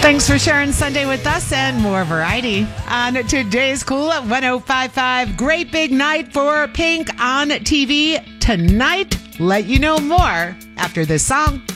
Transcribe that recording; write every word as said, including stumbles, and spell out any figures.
Thanks for sharing Sunday with us and more variety on today's Cool at one oh five point five. Great big night for Pink on T V tonight. Let you know more after this song.